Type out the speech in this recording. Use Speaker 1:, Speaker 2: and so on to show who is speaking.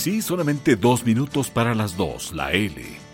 Speaker 1: sí, solamente 2 minutos para las 2, la L.